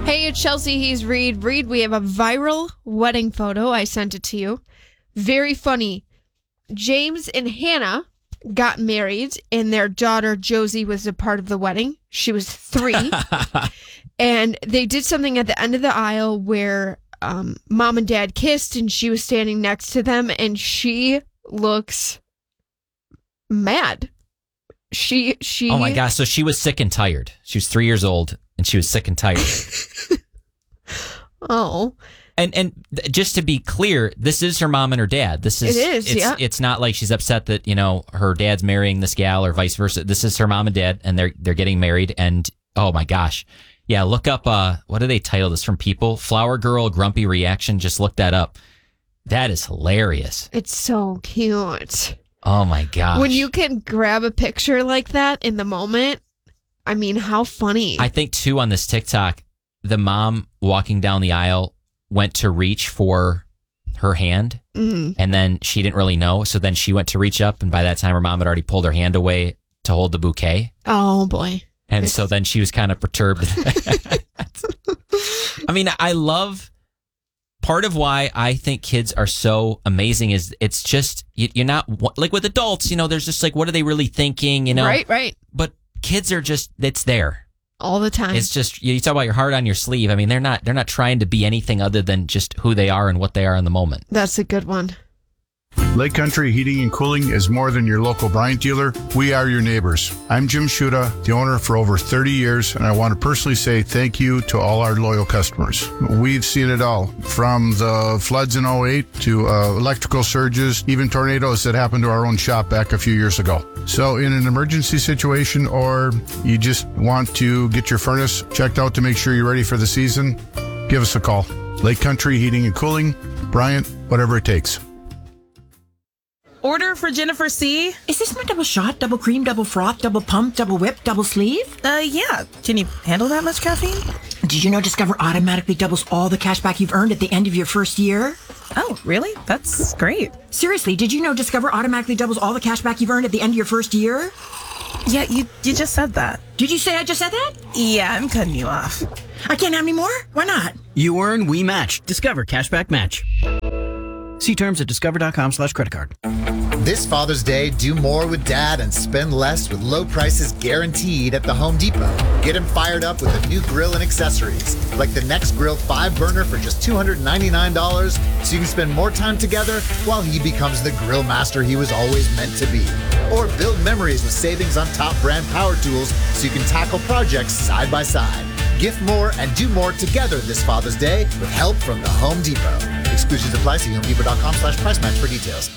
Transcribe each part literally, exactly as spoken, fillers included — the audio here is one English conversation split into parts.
Hey, it's Chelsea. He's Reed. Reed, we have a viral wedding photo. I sent it to you. Very funny. James and Hannah got married, and their daughter Josie was a part of the wedding. She was three. And they did something at the end of the aisle where um, mom and dad kissed, and she was standing next to them, and she looks mad. She, she. Oh my gosh. So she was sick and tired. She was three years old. And she was sick and tired. Oh. And and just to be clear, this is her mom and her dad. This is It is, it's, yeah. It's not like she's upset that, you know, her dad's marrying this gal or vice versa. This is her mom and dad, and they're they're getting married. And oh my gosh. Yeah, look up uh what do they title this from People? Flower Girl Grumpy Reaction. Just look that up. That is hilarious. It's so cute. Oh my gosh. When you can grab a picture like that in the moment, I mean, how funny. I think, too, on this TikTok, the mom walking down the aisle went to reach for her hand, mm-hmm. and then she didn't really know. So then she went to reach up, and by that time, her mom had already pulled her hand away to hold the bouquet. Oh, boy. And so then she was kind of perturbed. I mean, I love... Part of why I think kids are so amazing is it's just, you, you're not... Like with adults, you know, there's just like, what are they really thinking, you know? Right, right. But kids are just, it's there all the time. It's just, you talk about your heart on your sleeve. I mean, they're not they're not trying to be anything other than just who they are and what they are in the moment. That's a good one. Lake Country Heating and Cooling is more than your local Bryant dealer. We are your neighbors. I'm Jim Shuda, the owner for over thirty years, and I want to personally say thank you to all our loyal customers. We've seen it all, from the floods in oh eight to uh, electrical surges, even tornadoes that happened to our own shop back a few years ago. So in an emergency situation, or you just want to get your furnace checked out to make sure you're ready for the season, give us a call. Lake Country Heating and Cooling, Bryant, whatever it takes. Order for Jennifer C. Is this my double shot, double cream, double froth, double pump, double whip, double sleeve? Uh, yeah. Can you handle that much caffeine? Did you know Discover automatically doubles all the cash back you've earned at the end of your first year? Oh, really? That's great. Seriously, did you know Discover automatically doubles all the cash back you've earned at the end of your first year? Yeah, you you just said that. Did you say I just said that? Yeah, I'm cutting you off. I can't have any more? Why not? You earn, we match. Discover Cashback Match. See terms at discover.com slash credit card. This Father's Day, do more with Dad and spend less with low prices guaranteed at the Home Depot. Get him fired up with a new grill and accessories, like the Next Grill five burner for just two hundred ninety-nine dollars, so you can spend more time together while he becomes the grill master he was always meant to be. Or build memories with savings on top brand power tools so you can tackle projects side by side. Gift more and do more together this Father's Day with help from the Home Depot. Exclusions apply. See homedepot.com slash price match for details.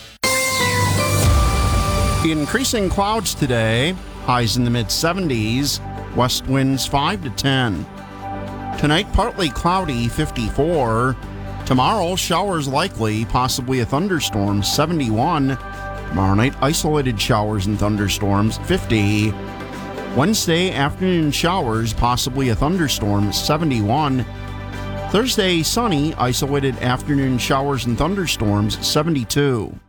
Increasing clouds today, highs in the mid seventies, west winds five to ten. Tonight, partly cloudy, fifty-four. Tomorrow, showers likely, possibly a thunderstorm, seventy-one. Tomorrow night, isolated showers and thunderstorms, fifty. Wednesday, afternoon showers, possibly a thunderstorm, seventy-one. Thursday, sunny, isolated afternoon showers and thunderstorms, seventy-two.